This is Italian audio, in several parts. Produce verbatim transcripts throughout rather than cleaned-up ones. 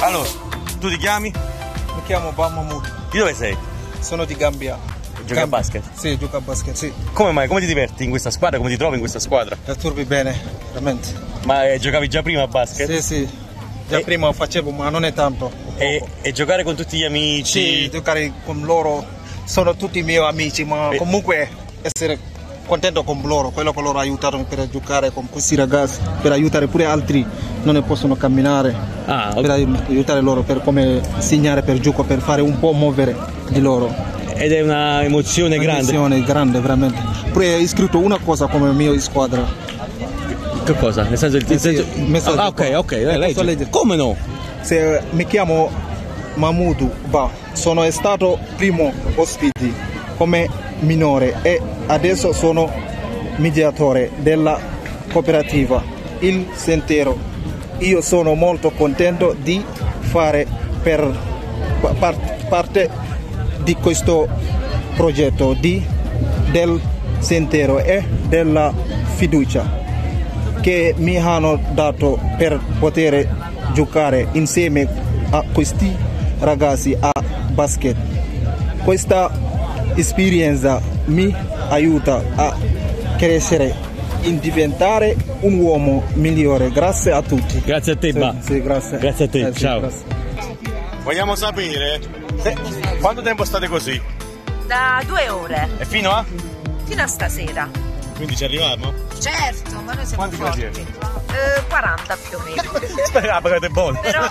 Allora, tu ti chiami? Mi chiamo Bamamud. Di dove sei? Sono di Gambia. Giochi a basket? Sì, gioco a basket, sì. Come mai? Come ti diverti in questa squadra? Come ti trovi in questa squadra? La turbi bene, veramente. Ma eh, giocavi già prima a basket? Sì, sì. Già e... prima facevo, ma non è tanto. E, e giocare con tutti gli amici? Sì, giocare con loro. Sono tutti i miei amici, ma e... comunque essere contento con loro. Quello che loro aiutano per giocare con questi ragazzi, per aiutare pure altri non ne possono camminare. Ah, okay. Per aiutare loro, per come insegnare per gioco, per fare un po' muovere di loro. Ed è una emozione una grande. Emozione grande, veramente. Pure hai scritto una cosa come mia squadra. Che cosa? Nel senso il senso... messaggio. Ah, ok, ok, eh, leggi. Come no? Se, mi chiamo Mahmoud Ba, sono stato primo ospite come minore e adesso sono mediatore della cooperativa Il Sentiero. Io sono molto contento di fare per par- parte di questo progetto di, del Sentiero e della fiducia che mi hanno dato per poter giocare insieme a questi ragazzi a basket. Questa esperienza mi aiuta a crescere in diventare un uomo migliore. Grazie a tutti. Grazie a te, sì, Ba. Sì, grazie. Grazie a te, eh, ciao. Sì, vogliamo sapere se, quanto tempo state così? Da due ore. E fino a? Fino a stasera. Quindi ci arriviamo? Certo, ma noi siamo quanti forti. Eh, quaranta più o meno. Speriamo che siete buoni. Però...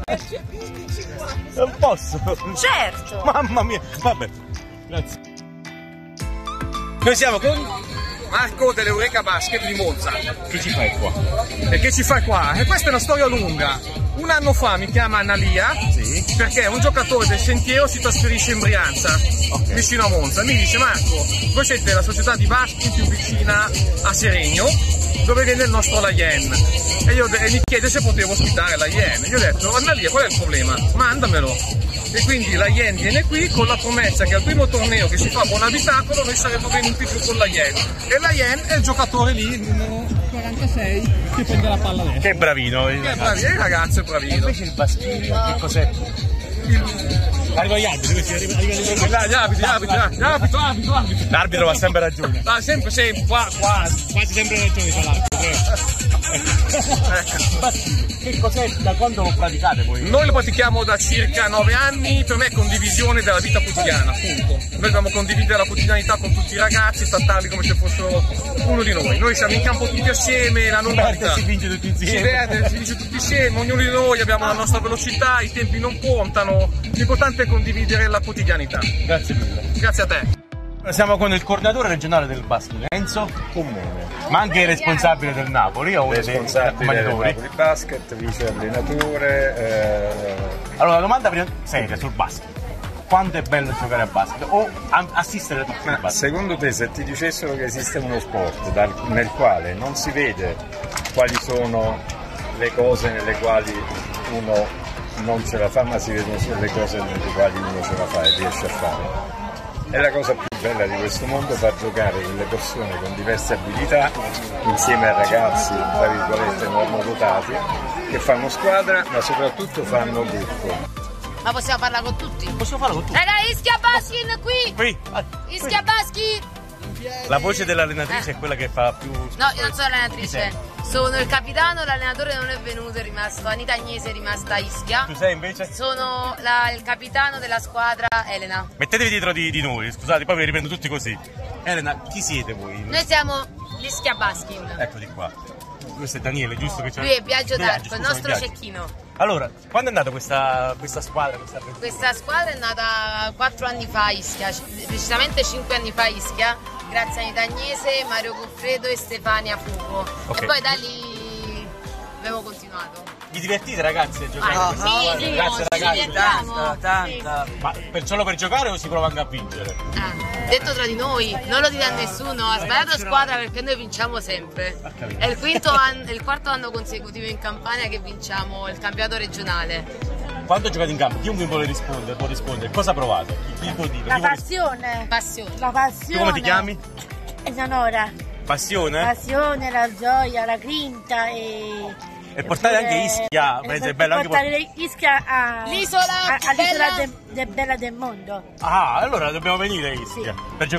non posso. Certo. Mamma mia. Vabbè. Grazie. Noi siamo con Marco dell'Eureka Basket di Monza. Che ci fai qua? E che ci fai qua? E questa è una storia lunga. Un anno fa mi chiama Analia, sì, perché un giocatore del Sentiero si trasferisce in Brianza, okay, vicino a Monza. Mi dice: Marco, voi siete la società di basket più vicina a Seregno, dove viene il nostro Laien. E, io, e mi chiede se potevo ospitare Laien. Io ho detto: Analia, qual è il problema? Mandamelo. E quindi Laien viene qui con la promessa che al primo torneo che si fa a Buonabitacolo noi saremmo venuti giù con Laien. E Laien è il giocatore lì, numero quarantasei, che prende la palla adesso. Che bravino! Che bravino, il ragazzo è bravino. E invece il Baschini, che cos'è? Arriva gli arbitri, questi arriva, arriva, arriva, arriva. Gli arbitri, gli arbitri, gli arbitri, arbitri, arbitri. L'arbitro va sempre ragione. Ah, sempre, sempre, qua, quasi. Quasi sempre ragione tra l'altro. Che cos'è? Da quando lo praticate voi? Noi lo pratichiamo da circa nove anni, per me è condivisione della vita quotidiana, appunto. Noi dobbiamo condividere la quotidianità con tutti i ragazzi, trattarli come se fossero uno di noi. Noi siamo in campo tutti assieme, la normalità. Si vince tutti insieme. Si vede, si vince tutti insieme, ognuno di noi abbiamo la nostra velocità, i tempi non contano. L'importante è condividere la quotidianità. Grazie mille. Grazie a te. Siamo con il coordinatore regionale del basket, Enzo Comune, ma anche il responsabile del Napoli, o responsabile del Napoli Basket, vice allenatore. Eh... Allora, la domanda prima seria sul basket: quanto è bello giocare a basket o assistere a tutti al basket? Secondo te, se ti dicessero che esiste uno sport dal, nel quale non si vede quali sono le cose nelle quali uno non ce la fa, ma si vedono solo le cose nelle quali uno ce la fa e riesce a fare? È la cosa più bella di questo mondo, far giocare delle persone con diverse abilità insieme a ragazzi, tra virgolette, normodotati, che fanno squadra, ma soprattutto fanno gruppo. Ma possiamo parlare con tutti? Possiamo farlo con tutti. Raga, Ischia Baskin qui! Qui! Ischia Baskin! La voce dell'allenatrice eh. è quella che fa più... No, io non sono l'allenatrice. Sono il capitano, l'allenatore non è venuto, è rimasto, Anita Agnese è rimasta a Ischia. Tu sei invece? Sono la, il capitano della squadra, Elena. Mettetevi dietro di, di noi, scusate, poi vi riprendo tutti così. Elena, chi siete voi? Noi siamo l'Ischia Baskin. Eccoli qua. Questo è Daniele, giusto? Che c'è? Lui è Biagio d'Arco, il nostro cecchino. Allora, quando è nata questa, questa squadra? Questa, questa squadra è nata quattro anni fa a Ischia, precisamente cinque anni fa a Ischia. Grazie a Anita Agnese, Mario Goffredo e Stefania Fugo. Okay. E poi da lì abbiamo continuato. Vi divertite ragazzi a giocare? Ah, sì, sì, grazie sì, ragazzi. Tanta, tanta. Sì. Ma per solo per giocare o si prova anche a vincere? Ah, detto tra di noi, non lo dite a nessuno, ha sbagliato squadra perché noi vinciamo sempre. È il, quinto anno, il quarto anno consecutivo in Campania che vinciamo il campionato regionale. Quando giocate in campo, chiunque vuole rispondere, può rispondere. Cosa provate? Chi può dire? La passione. Passione. La passione. Tu come ti chiami? Eleonora. Passione? Passione, la gioia, la grinta e E portare anche Ischia, penso è bello anche portare Ischia all'isola all'isola de, de bella del mondo. Ah, allora dobbiamo venire a Ischia. Sì. Per